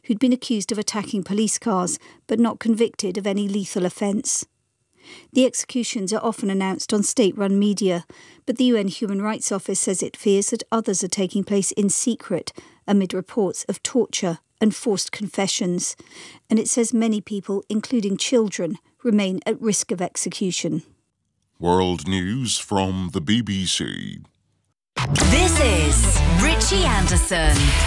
who'd been accused of attacking police cars but not convicted of any lethal offence. The executions are often announced on state-run media, but the UN Human Rights Office says it fears that others are taking place in secret amid reports of torture and forced confessions, and it says many people, including children, remain at risk of execution. World News from the BBC. This is Richie Anderson.